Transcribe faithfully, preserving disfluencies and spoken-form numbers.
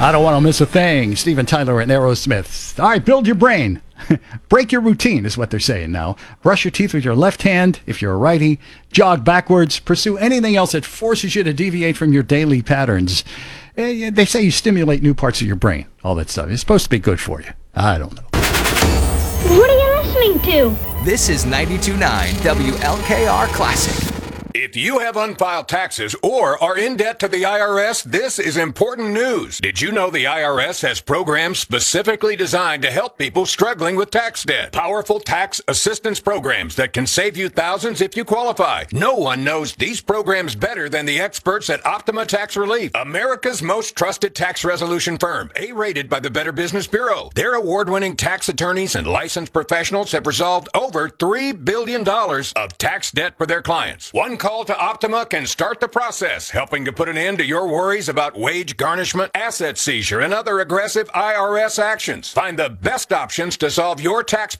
I don't want to miss a thing. Steven Tyler and Aerosmith. All right, build your brain. Break your routine is what they're saying now. Brush your teeth with your left hand if you're a righty. Jog backwards. Pursue anything else that forces you to deviate from your daily patterns. Eh, They say you stimulate new parts of your brain. All that stuff. It's supposed to be good for you. I don't know. What are you listening to? This is ninety-two point nine W L K R Classic. If you have unfiled taxes or are in debt to the I R S, this is important news. Did you know the I R S has programs specifically designed to help people struggling with tax debt? Powerful tax assistance programs that can save you thousands if you qualify. No one knows these programs better than the experts at Optima Tax Relief, America's most trusted tax resolution firm, A-rated by the Better Business Bureau. Their award-winning tax attorneys and licensed professionals have resolved over three billion dollars of tax debt for their clients. One call to Optima can start the process, helping to put an end to your worries about wage garnishment, asset seizure, and other aggressive I R S actions. Find the best options to solve your tax